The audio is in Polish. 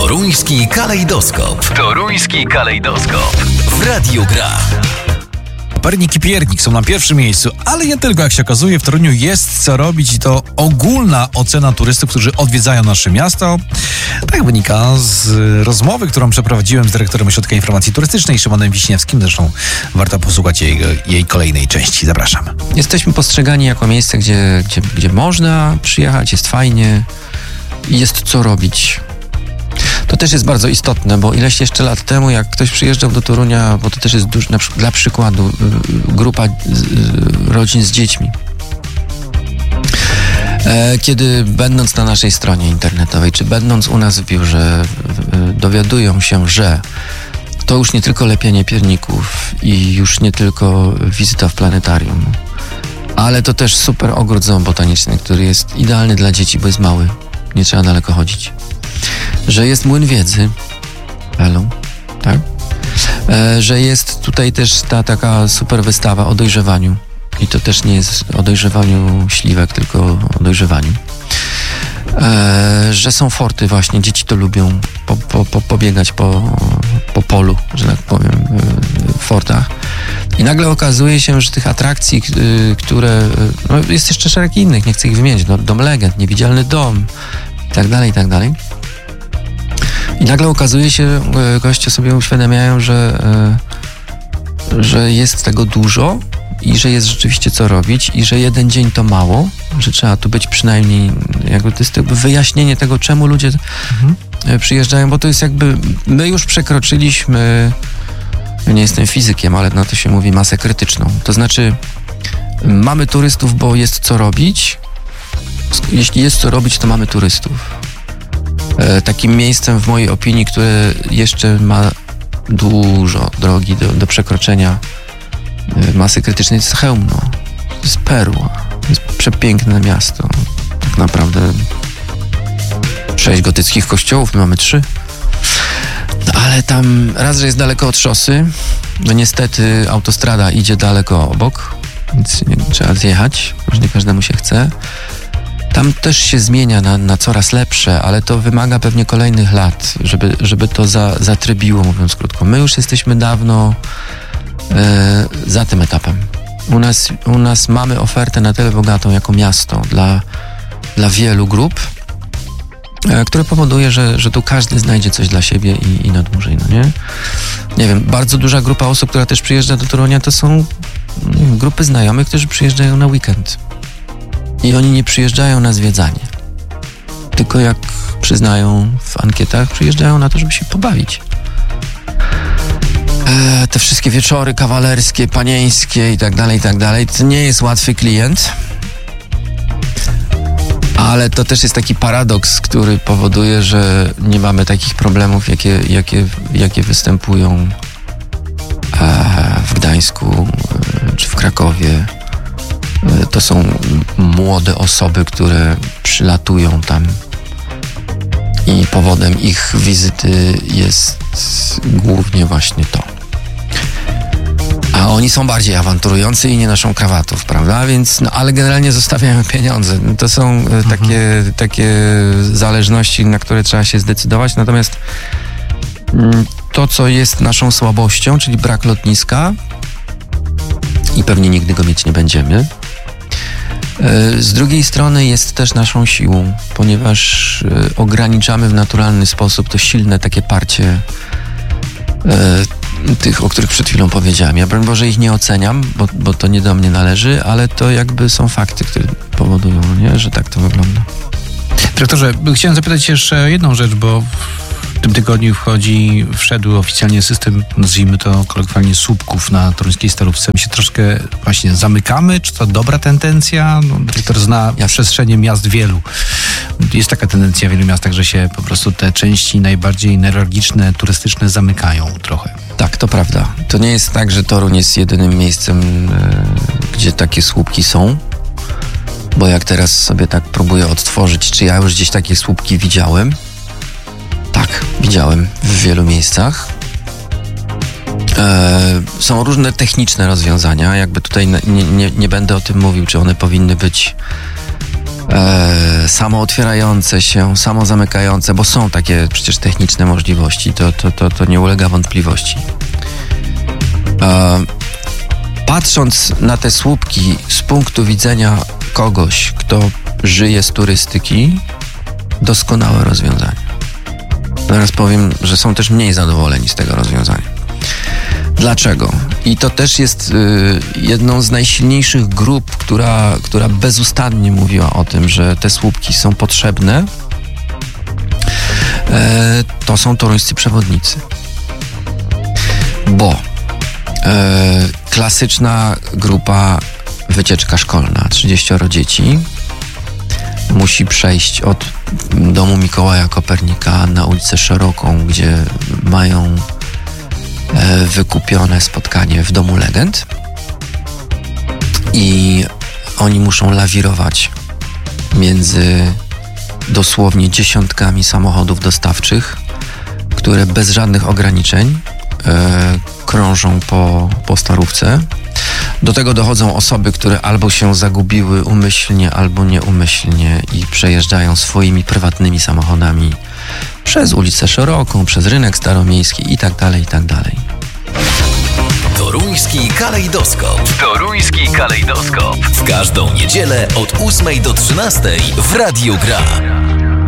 Toruński kalejdoskop. Toruński kalejdoskop. W Radiu Gra. Pernik i Piernik są na pierwszym miejscu, ale nie tylko, jak się okazuje, w Toruniu jest co robić i to ogólna ocena turystów, którzy odwiedzają nasze miasto. Tak wynika z rozmowy, którą przeprowadziłem z dyrektorem Ośrodka Informacji Turystycznej, Szymonem Wiśniewskim. Zresztą warto posłuchać jej kolejnej części. Zapraszam. Jesteśmy postrzegani jako miejsce, gdzie można przyjechać, jest fajnie i jest co robić. To też jest bardzo istotne, bo ileś jeszcze lat temu, jak ktoś przyjeżdżał do Torunia, bo to też jest dla przykładu grupa rodzin z dziećmi, kiedy będąc na naszej stronie internetowej, czy będąc u nas w biurze, dowiadują się, że to już nie tylko lepienie pierników i już nie tylko wizyta w planetarium, ale to też super ogród zoobotaniczny, który jest idealny dla dzieci, bo jest mały, nie trzeba daleko chodzić. Że jest młyn wiedzy, tak? Że jest tutaj też ta taka super wystawa o dojrzewaniu i to też nie jest o dojrzewaniu śliwek, tylko o dojrzewaniu. Że są forty właśnie, dzieci to lubią pobiegać po polu, że tak powiem, w fortach. I nagle okazuje się, że tych atrakcji, które... No jest jeszcze szereg innych, nie chcę ich wymienić. No, Dom Legend, Niewidzialny Dom i tak dalej. I nagle okazuje się, goście sobie uświadamiają, że jest tego dużo i że jest rzeczywiście co robić i że jeden dzień to mało, że trzeba tu być przynajmniej, jakby to jest jakby wyjaśnienie tego, czemu ludzie przyjeżdżają, bo to jest jakby, my już przekroczyliśmy, ja nie jestem fizykiem, ale na to się mówi masę krytyczną. To znaczy, mamy turystów, bo jest co robić. Jeśli jest co robić, to mamy turystów. Takim miejscem w mojej opinii, które jeszcze ma dużo drogi do przekroczenia masy krytycznej, jest Chełmno. To jest perła. To jest przepiękne miasto. Tak naprawdę 6 gotyckich kościołów, my mamy 3. Ale tam raz, że jest daleko od szosy, no niestety autostrada idzie daleko obok, więc trzeba zjechać, już nie każdemu się chce. Tam też się zmienia na coraz lepsze, ale to wymaga pewnie kolejnych lat, żeby to zatrybiło, mówiąc krótko. My już jesteśmy dawno za tym etapem. U nas mamy ofertę na tyle bogatą jako miasto dla wielu grup, które powoduje, że tu każdy znajdzie coś dla siebie i na dłużej, no nie? Nie wiem, bardzo duża grupa osób, która też przyjeżdża do Torunia, to są grupy znajomych, którzy przyjeżdżają na weekend. I oni nie przyjeżdżają na zwiedzanie, tylko jak przyznają w ankietach, przyjeżdżają na to, żeby się pobawić. Te wszystkie wieczory kawalerskie, panieńskie i tak dalej, to nie jest łatwy klient, ale to też jest taki paradoks, który powoduje, że nie mamy takich problemów, jakie występują w Gdańsku czy w Krakowie. To są młode osoby, które przylatują tam i powodem ich wizyty jest głównie właśnie to. A oni są bardziej awanturujący i nie noszą krawatów, prawda? Więc, no, ale generalnie zostawiają pieniądze. To są takie zależności, na które trzeba się zdecydować. Natomiast to, co jest naszą słabością, czyli brak lotniska, i pewnie nigdy go mieć nie będziemy. Z drugiej strony jest też naszą siłą, ponieważ ograniczamy w naturalny sposób to silne takie parcie tych, o których przed chwilą powiedziałem. Ja broń Boże ich nie oceniam, bo to nie do mnie należy, ale to jakby są fakty, które powodują, nie? Że tak to wygląda. Dyrektorze, chciałem zapytać jeszcze jedną rzecz, bo w tym tygodniu wszedł oficjalnie system, nazwijmy to kolokwialnie, słupków na toruńskiej Starówce. My się troszkę właśnie zamykamy. Czy to dobra tendencja? No, dyrektor zna przestrzenie miast wielu. Jest taka tendencja w wielu miastach, że się po prostu te części najbardziej newralgiczne, turystyczne zamykają trochę. Tak, to prawda. To nie jest tak, że Toruń jest jedynym miejscem, gdzie takie słupki są. Bo jak teraz sobie tak próbuję odtworzyć, czy ja już gdzieś takie słupki widziałem? Tak, widziałem w wielu miejscach. Są różne techniczne rozwiązania. Jakby tutaj nie będę o tym mówił, czy one powinny być samootwierające się, samozamykające, bo są takie przecież techniczne możliwości, to nie ulega wątpliwości. Patrząc na te słupki z punktu widzenia kogoś, kto żyje z turystyki, doskonałe rozwiązanie. Zaraz powiem, że są też mniej zadowoleni z tego rozwiązania. Dlaczego? I to też jest jedną z najsilniejszych grup, która bezustannie mówiła o tym, że te słupki są potrzebne. To są toruńscy przewodnicy. Bo klasyczna grupa wycieczka szkolna, 30 dzieci, musi przejść od domu Mikołaja Kopernika na ulicę Szeroką, gdzie mają wykupione spotkanie w Domu Legend i oni muszą lawirować między dosłownie dziesiątkami samochodów dostawczych, które bez żadnych ograniczeń krążą po Starówce. Do tego dochodzą osoby, które albo się zagubiły umyślnie, albo nieumyślnie i przejeżdżają swoimi prywatnymi samochodami przez ulicę Szeroką, przez rynek staromiejski i tak dalej, i tak dalej. Toruński kalejdoskop. Toruński kalejdoskop. W każdą niedzielę od 8 do 13 w Radiu Gra.